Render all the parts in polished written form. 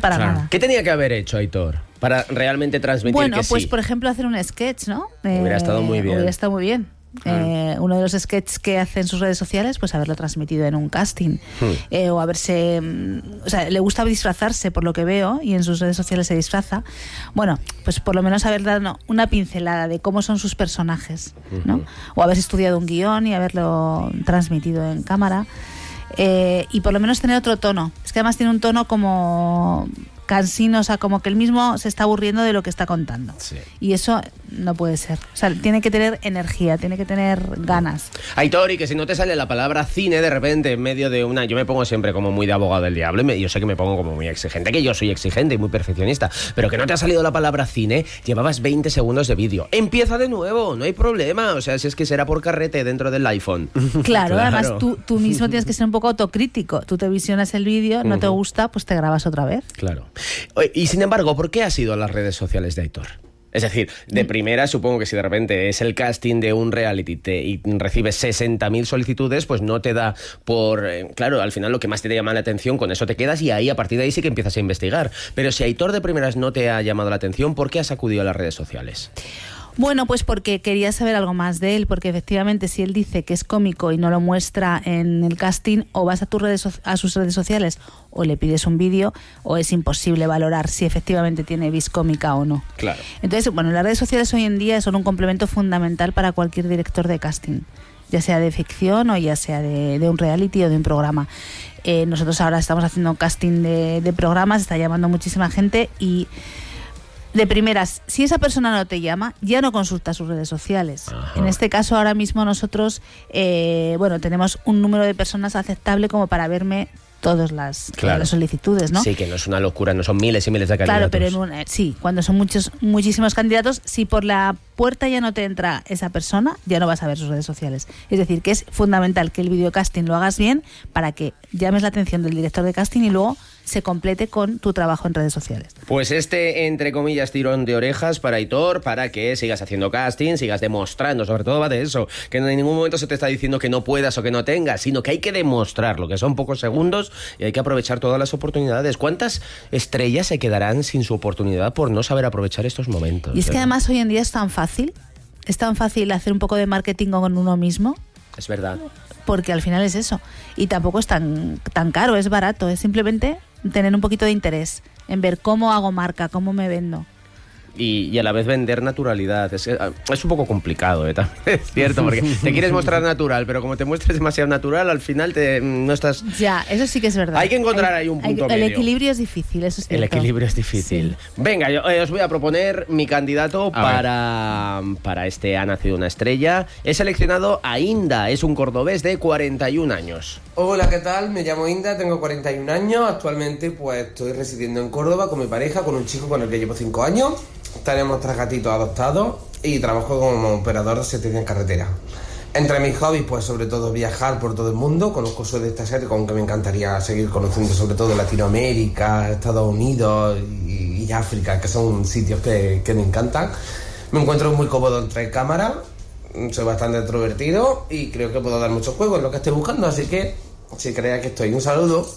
para nada. ¿Qué tenía que haber hecho Aitor para realmente transmitir que sí? Bueno, pues por ejemplo hacer un sketch, ¿no? Hubiera estado muy bien. Hubiera estado muy bien. Uno de los sketches que hace en sus redes sociales, pues haberlo transmitido en un casting. O haberse... O sea, le gusta disfrazarse por lo que veo, y en sus redes sociales se disfraza. Bueno, pues por lo menos haber dado una pincelada de cómo son sus personajes, ¿no? O haberse estudiado un guión y haberlo transmitido en cámara. Y por lo menos tener otro tono. Es que además tiene un tono como cansino, o sea, como que él mismo se está aburriendo de lo que está contando. Sí. Y eso no puede ser. O sea, tiene que tener energía, tiene que tener ganas. Aitor, y que si no te sale la palabra cine de repente en medio de una... Yo me pongo siempre como muy de abogado del diablo, y yo sé que me pongo como muy exigente, que yo soy exigente y muy perfeccionista, pero que no te ha salido la palabra cine, llevabas 20 segundos de vídeo. Empieza de nuevo, no hay problema. O sea, si es que será por carrete dentro del iPhone. Claro. Además tú mismo tienes que ser un poco autocrítico. Tú te visionas el vídeo, no te gusta, pues te grabas otra vez. Claro. Y sin embargo, ¿por qué has ido a las redes sociales de Aitor? Es decir, de primera, supongo que si de repente es el casting de un reality y recibes 60.000 solicitudes, pues no te da por... claro, al final lo que más te llama la atención, con eso te quedas, y ahí a partir de ahí sí que empiezas a investigar. Pero si Aitor de primeras no te ha llamado la atención, ¿por qué has acudido a las redes sociales? Bueno, pues porque quería saber algo más de él, porque efectivamente si él dice que es cómico y no lo muestra en el casting, o vas a sus redes sociales o le pides un vídeo, o es imposible valorar si efectivamente tiene vis cómica o no. Claro. Entonces, bueno, las redes sociales hoy en día son un complemento fundamental para cualquier director de casting, ya sea de ficción o ya sea de un reality o de un programa. Nosotros ahora estamos haciendo casting de programas, está llamando muchísima gente, y de primeras, si esa persona no te llama, ya no consulta sus redes sociales. Ajá. En este caso, ahora mismo nosotros tenemos un número de personas aceptable como para verme todas las solicitudes, ¿no? Sí, que no es una locura, no son miles y miles de candidatos. Claro, pero cuando son muchísimos candidatos, si por la puerta ya no te entra esa persona, ya no vas a ver sus redes sociales. Es decir, que es fundamental que el videocasting lo hagas bien para que llames la atención del director de casting y luego se complete con tu trabajo en redes sociales. Pues entre comillas, tirón de orejas para Aitor, para que sigas haciendo casting, sigas demostrando, sobre todo va de eso, que en ningún momento se te está diciendo que no puedas o que no tengas, sino que hay que demostrarlo, que son pocos segundos y hay que aprovechar todas las oportunidades. ¿Cuántas estrellas se quedarán sin su oportunidad por no saber aprovechar estos momentos? Y es que además hoy en día es tan fácil hacer un poco de marketing con uno mismo. Es verdad. Porque al final es eso. Y tampoco es tan caro, es barato. Es simplemente tener un poquito de interés en ver cómo hago marca, cómo me vendo. Y a la vez vender naturalidad. Es un poco complicado, también es cierto, porque te quieres mostrar natural, pero como te muestres demasiado natural, al final no estás... Ya, eso sí que es verdad. Hay que encontrar ahí un punto medio. El equilibrio es difícil, eso es cierto. El equilibrio es difícil. Sí. Venga, yo os voy a proponer mi candidato para este Ha nacido una estrella. He seleccionado a Inda, es un cordobés de 41 años. Hola, ¿qué tal? Me llamo Inda, tengo 41 años. Actualmente pues estoy residiendo en Córdoba con mi pareja, con un chico con el que llevo 5 años. Tenemos 3 gatitos adoptados y trabajo como operador de servicio en carretera. Entre mis hobbies, pues sobre todo viajar por todo el mundo. Conozco Sudeste Asiático, aunque me encantaría seguir conociendo sobre todo Latinoamérica, Estados Unidos y África, que son sitios que me encantan. Me encuentro muy cómodo entre cámaras, soy bastante extrovertido y creo que puedo dar muchos juegos en lo que estoy buscando, así que si crees que estoy, un saludo.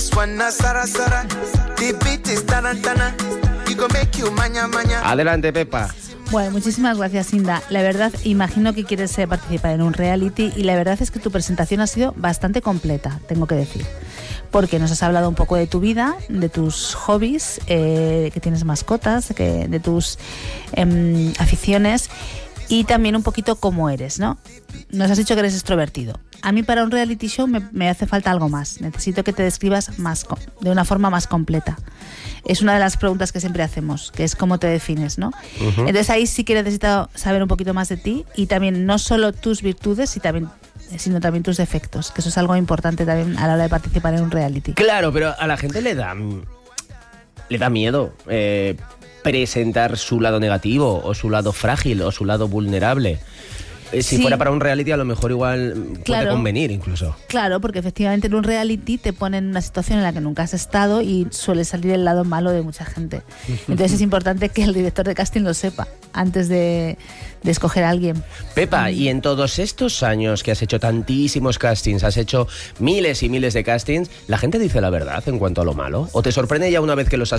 Adelante, Pepa. Bueno, muchísimas gracias, Inda. La verdad, imagino que quieres participar en un reality y la verdad es que tu presentación ha sido bastante completa, tengo que decir. Porque nos has hablado un poco de tu vida, de tus hobbies, que tienes mascotas, de tus aficiones y también un poquito cómo eres, ¿no? Nos has dicho que eres extrovertido. A mí para un reality show me hace falta algo más. Necesito que te describas de una forma más completa. Es una de las preguntas que siempre hacemos, que es cómo te defines, ¿no? Uh-huh. Entonces ahí sí que necesito saber un poquito más de ti y también no solo tus virtudes, sino también tus defectos, que eso es algo importante también a la hora de participar en un reality. Claro, pero a la gente le da miedo presentar su lado negativo o su lado frágil o su lado vulnerable. Si fuera para un reality, a lo mejor igual puede convenir incluso. Claro, porque efectivamente en un reality te ponen en una situación en la que nunca has estado y suele salir el lado malo de mucha gente. Entonces es importante que el director de casting lo sepa antes de escoger a alguien. Pepa, y en todos estos años que has hecho tantísimos castings, has hecho miles y miles de castings, ¿la gente dice la verdad en cuanto a lo malo? ¿O te sorprende ya una vez que los has